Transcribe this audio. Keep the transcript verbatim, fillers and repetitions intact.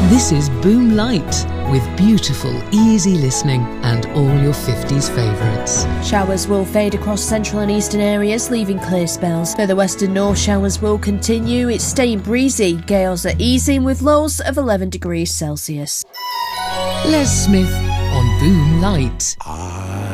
This is Boom Light, with beautiful, easy listening and all your fifties favourites. Showers will fade across central and eastern areas, leaving clear spells. Further west and north, showers will continue. It's staying breezy. Gales are easing with lows of eleven degrees Celsius. Les Smith on Boom Light. I